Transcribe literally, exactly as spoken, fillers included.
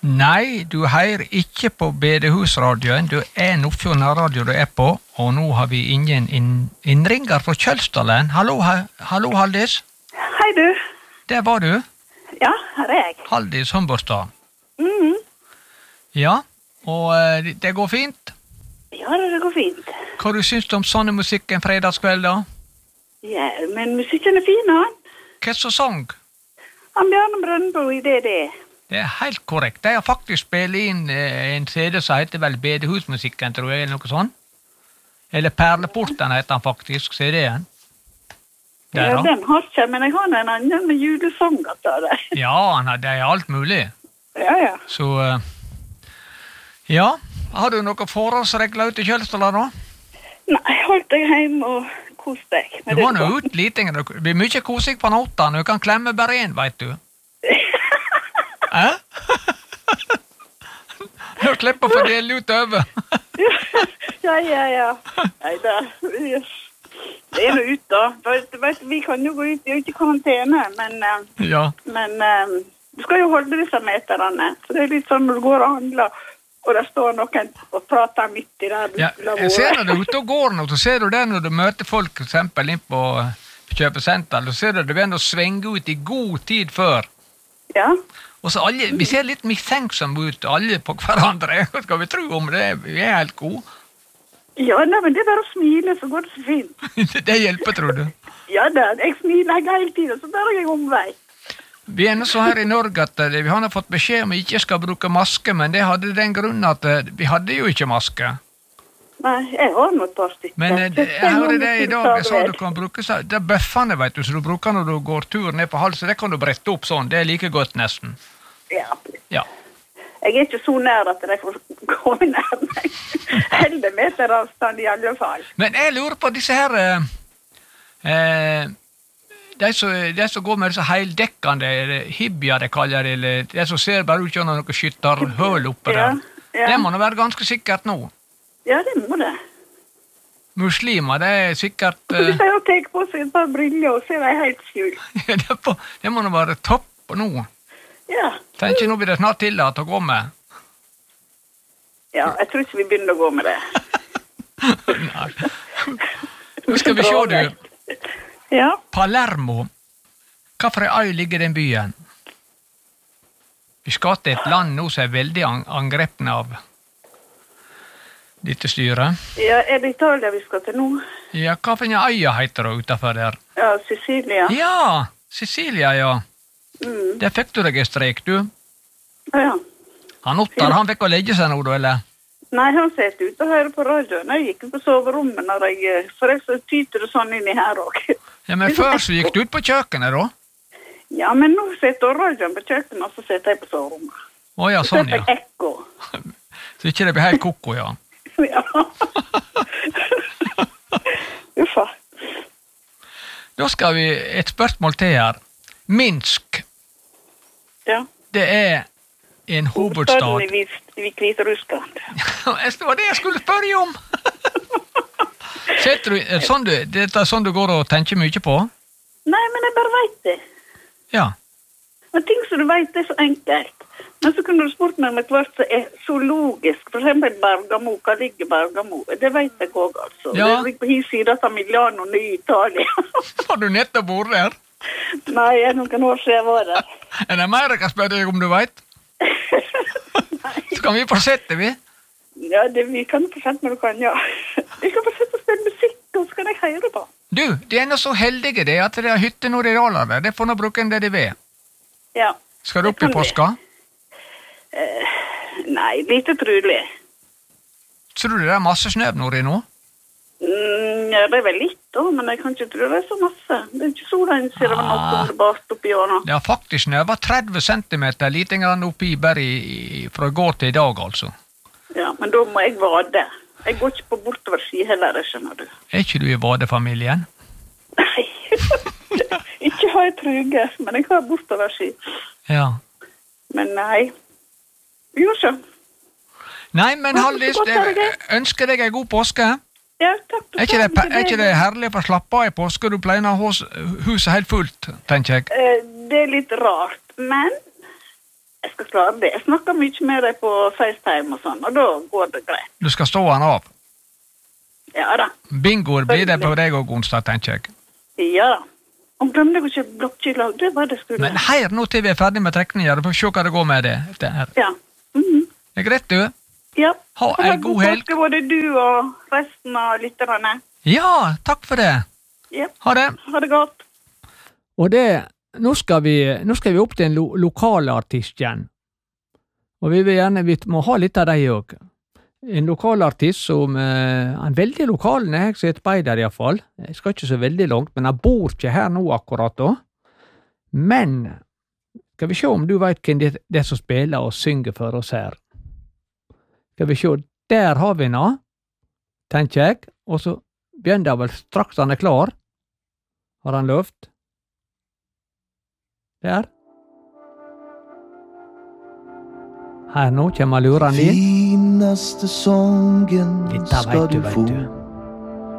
Nei, du hører ikke på Bedehusradioen, du er Nordfjord Radio du er på, og nå har vi ingen inn, innringer fra Kjølstalen. Hallo, ha, hallo Haldis. Hei du. Der var du. Ja, her er jeg. Haldis Humborstad. Mhm. Ja, og eh, det går fint? Ja, det går fint. Hva du syns du om sånne musikk en fredagskveld da? Ja, men musikken er fin, han. Hva så sang? Han Bjarne Brøndbo i D D. Det er helt korrekt. De har faktisk spillet inn eh, en C D som heter vel Bedehusmusikken, tror jeg, eller noe sånt. Eller Perleporten heter han faktisk, C D-en. Ja, den har ikke, men jeg har en annen med julesanger til det. Ja, han har, det er alt mulig. Ja, ja. Så, uh, ja, har du noen forholdsregler ute i Kjølstala da? Nei, hold deg hjemme og kos deg. Du må nå ut litt, det blir mye kosig på nåten, du kan klemme bare en, vet du. Hæ? Nå slipper å fordele ut over. Ja, ja, ja. Nei da, det er noe ut da. Vet, vi kan jo gå ut, vi er jo ikke karantene, men, ja. men um, du skal jo holde disse meterne. Så det er litt sånn når du går og handler, og der står noen og prater midt i der. Ja, jeg ser når du er ute og går nå, så ser du det når du møter folk, for eksempel inn på kjøpesenter, så ser du det begynner å svinge ut i god tid før. Ja. Og så alle, vi ser litt mistenksom ut, alle på hverandre. Hva skal vi tro om det? Vi er helt gode. Ja, nei, men det er bare å smile, så går det så fint. Det hjelper, tror du? Ja da, jeg smiler hele tiden, så bare jeg omvei. Vi er nå så her i Norge at vi har fått beskjed om vi ikke skal bruke maske, men det hadde den grunnen at vi hadde jo ikke maske. Nei, jeg har noe et par stykker. Men jeg hører det i dag, så du kan bruke så, det er bøffene, vet du, så du bruker når du går tur ned på halsen, det kan du brette opp sånn, det er like godt nesten. Ja. Ja. Jeg er ikke så nær at jeg får gå nær meg. Heldig meter avstand i alle fall. Men jeg lurer på disse her, eh, de, som, de som går med disse heildekkende, hibia de kaller det, eller de som ser bare ut gjennom noen skytterhøl oppe der. Ja, ja. Det må nå være ganske sikkert nå. Ja, det må det. Muslimer, det er sikkert... Uh, Hvis jeg har tenkt på seg et par briller, og så er de helt skjul. det, på, det må nå være topp nå. Ja. Tenker nå blir det snart tillatt å gå med. Ja, jeg tror ikke vi begynner å gå med det. Nei. Nå skal vi se, du. Ja. Palermo. Hva for en øy ligger den byen? Vi skal til et land nå som er veldig angrepne av dette styret. Ja, er det Italia vi skal til nå? Ja, hva for en øya heter det utenfor der? Ja, Sicilia. Ja, Sicilia, ja. Mm. Der fikk du deg en strek, du. Ja. Han Ottar, han fikk å legge seg nå, da, eller? Nei, han sitter ute og hører på radioen. Jeg gikk på soverommet når jeg, for jeg så tyter det sånn inni her også. Ja, men før så gikk du ut på kjøkkenet, da? Ja, men nå sitter radioen på kjøkkenet, og så sitter jeg på soverommet. Å ja, sånn, ja. Så sitter jeg ekko. Så ikke det blir helt koko, ja. Ja. Uffa. Da skal vi et spørsmål til her. Minsk. Ja. Det er en hovedstad. Hovedstaden i Hviterussland. Det var det jeg skulle spørre om. Setter du, er det, sånn du, det er sånn du går og tenker mye på? Nei, men jeg bare vet det. Ja. Men ting som du vet er så enkelt. Men så kunne du spurt meg om et hvert som er så logisk. For eksempel Bergamo, hva ligger Bergamo? Det vet jeg også, altså. Ja. Det ligger på hin siden av Milano, ny Italia. Har du nettopp vært der? Nei, jeg er noen år siden jeg var der. Er det mer jeg kan spørre deg om du vet? Så kan vi fortsette, vi? Ja, det, vi kan fortsette når du kan, ja. Vi kan fortsette å spille musikk, og så kan jeg høre på. Du, de er nå så heldige det, at det er hytte når de daler der. Det får nå bruke en D D V. Ja. Skal du opp i påska? Uh, nei, lite trolig. Tror du det er masse snø nord i nå? Mm, ja, det er vel litt da, men jeg kan ikke tro det er så masse. Det er ikke så lenge siden det var noe som det bart oppi år nå. Det har faktisk snø, tretti centimeter, lite grann oppi bare i, i, fra går til i dag, altså. Ja, men da må jeg vade. Jeg går ikke på bortover ski heller, det skjønner du. Er ikke du i vadefamilien? Nei, ikke har jeg truge, men jeg har bortover ski. Ja. Men nei. Jo, så. Nei, men Haldis, ønsker deg en god påske. Ja, takk. Er ikke, det, er ikke det herlig for å slappe av i påske? Du pleier å ha huset helt fullt, tenker jeg. Det er litt rart, men jeg skal skal klare det. Jeg snakker mye med deg på FaceTime og sånn, og da går det greit. Du skal stå han av? Ja da. Bingoer blir det på deg og onsdag, tenker jeg. Ja da. Om glemte jeg ikke blokkkylag, det var det skulle. Men her nå til vi er ferdig med trekninger, du får se hva det går med det. det her. Ja. Mm-hmm. Det er greit, du? Ja. Ha en god helg. Det var det du og resten av lytterne. Ja, takk for det. Ja. Ha det. Ha det godt. Og det, nå skal vi, nå skal vi opp til en lo, lokal artist igjen. Og vi vil gjerne, vi må ha litt av deg også. En lokal artist som, eh, han er veldig lokal, når jeg ser et beider i hvert fall. Jeg skal ikke så veldig langt, men han bor ikke her nå akkurat da. Men, skal vi se om du vet hvem det, det som spiller og synger for oss her. Skal vi se, der har vi nå, tenker jeg, og så begynner han vel straks han er klar. Har han løft? Der. Her nå kommer luren din. Finaste sången Dette skal vet du, du vet få. du.